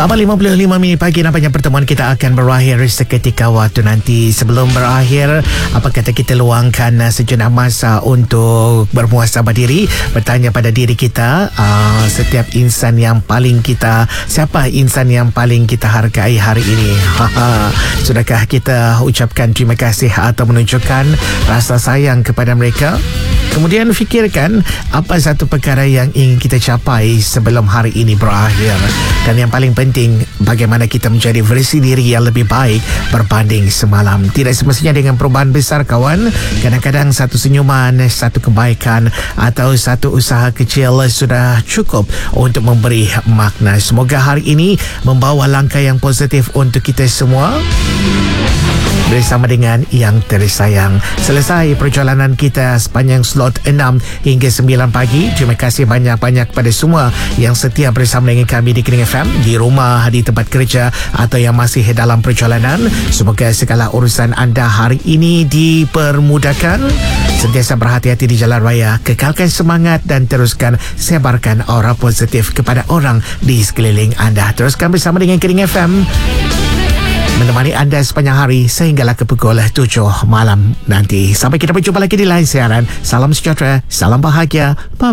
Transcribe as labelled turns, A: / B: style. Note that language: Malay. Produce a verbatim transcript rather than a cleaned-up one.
A: lapan lima puluh lima minit pagi nampaknya pertemuan kita akan berakhir seketika waktu nanti. Sebelum berakhir, apa kata kita luangkan uh, sejenak masa untuk bermuhasabah diri, bertanya pada diri kita, uh, setiap insan yang paling kita, siapa insan yang paling kita hargai hari ini? Sudahkah kita ucapkan terima kasih atau menunjukkan rasa sayang kepada mereka? Kemudian fikirkan apa satu perkara yang ingin kita capai sebelum hari ini berakhir. Dan yang paling penting, bagaimana kita menjadi versi diri yang lebih baik berbanding semalam. Tidak semestinya dengan perubahan besar, kawan. Kadang-kadang satu senyuman, satu kebaikan atau satu usaha kecil sudah cukup untuk memberi makna. Semoga hari ini membawa langkah yang positif untuk kita semua bersama dengan yang tersayang. Selesai perjalanan kita sepanjang slot enam hingga sembilan pagi. Terima kasih banyak-banyak kepada semua yang setia bersama dengan kami di Kening F M, di rumah, di tempat kerja atau yang masih dalam perjalanan. Semoga segala urusan anda hari ini dipermudahkan. Sentiasa berhati-hati di jalan raya, kekalkan semangat dan teruskan sebarkan aura positif kepada orang di sekeliling anda. Teruskan bersama dengan Kening F M, menemani anda sepanjang hari sehinggalah ke pukul tujuh malam nanti. Sampai kita berjumpa lagi di lain siaran. Salam sejahtera, salam bahagia. Bye.